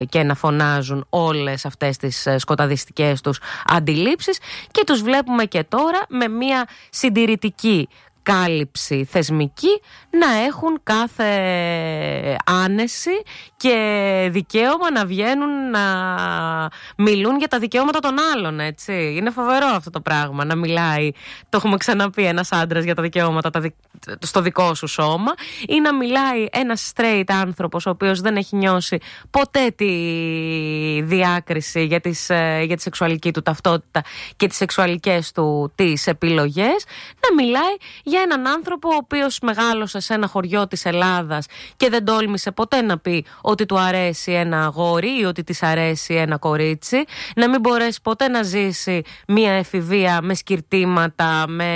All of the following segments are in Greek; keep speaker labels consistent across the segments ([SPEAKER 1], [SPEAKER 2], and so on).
[SPEAKER 1] και να φωνάζουν όλες αυτές τις σκοταδιστικές τους αντιλήψεις, και τους βλέπουμε και τώρα με μια συντηρητική κάλυψη θεσμική να έχουν κάθε άνεση και δικαίωμα να βγαίνουν να μιλούν για τα δικαιώματα των άλλων, έτσι. Είναι φοβερό αυτό το πράγμα, να μιλάει, το έχουμε ξαναπεί, ένας άντρας για τα δικαιώματα στο δικό σου σώμα, ή να μιλάει ένας straight άνθρωπος ο οποίος δεν έχει νιώσει ποτέ τη διάκριση για τη σεξουαλική του ταυτότητα και τις σεξουαλικές του τις επιλογές, να μιλάει για έναν άνθρωπο ο οποίος μεγάλωσε σε ένα χωριό της Ελλάδας και δεν τόλμησε ποτέ να πει ότι του αρέσει ένα αγόρι ή ότι της αρέσει ένα κορίτσι, να μην μπορέσει ποτέ να ζήσει μια εφηβεία με σκυρτήματα, με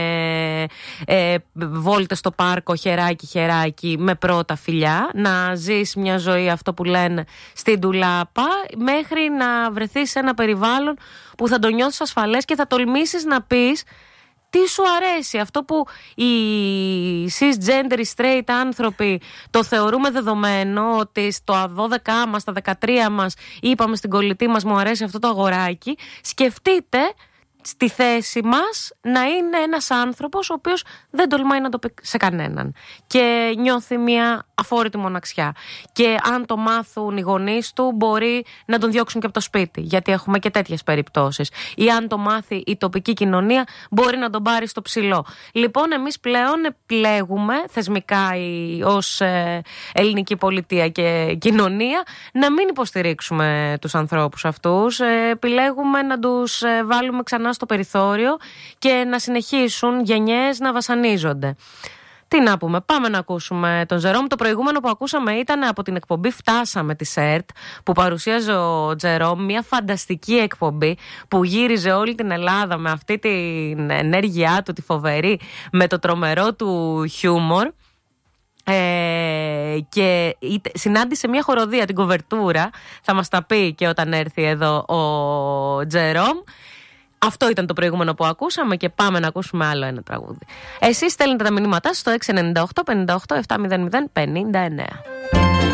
[SPEAKER 1] βόλτες στο πάρκο χεράκι-χεράκι, με πρώτα φιλιά, να ζεις μια ζωή, αυτό που λένε, στην ντουλάπα, μέχρι να βρεθείς σε ένα περιβάλλον που θα το νιώθεις ασφαλές και θα τολμήσεις να πεις τι σου αρέσει. Αυτό που οι cisgender, οι straight άνθρωποι το θεωρούμε δεδομένο, ότι στο 12 μας, στα 13 μας είπαμε στην κολλητή μας μου αρέσει αυτό το αγοράκι. Σκεφτείτε στη θέση μας να είναι ένας άνθρωπος ο οποίος δεν τολμάει να το πει σε κανέναν και νιώθει μια αφόρητη μοναξιά, και αν το μάθουν οι γονείς του μπορεί να τον διώξουν και από το σπίτι, γιατί έχουμε και τέτοιες περιπτώσεις, ή αν το μάθει η τοπική κοινωνία μπορεί να τον πάρει στο ψηλό. Λοιπόν, εμείς πλέον επιλέγουμε θεσμικά ως ελληνική πολιτεία και κοινωνία να μην υποστηρίξουμε τους ανθρώπους αυτούς. Επιλέγουμε να τους βάλουμε ξανά στο περιθώριο και να συνεχίσουν γενιές να βασανίζονται. Τι να πούμε, πάμε να ακούσουμε τον Τζερόμ. Το προηγούμενο που ακούσαμε ήταν από την εκπομπή Φτάσαμε τη ΕΡΤ, που παρουσίαζε ο Τζερόμ, μια φανταστική εκπομπή που γύριζε όλη την Ελλάδα με αυτή την ενέργειά του, τη φοβερή, με το τρομερό του χιούμορ. Και συνάντησε μια χοροδία, την Κοβερτούρα, θα μας τα πει και όταν έρθει εδώ ο Τζερόμ. Αυτό ήταν το προηγούμενο που ακούσαμε και πάμε να ακούσουμε άλλο ένα τραγούδι. Εσείς στέλνετε τα μηνύματά στο 698 58 700 59.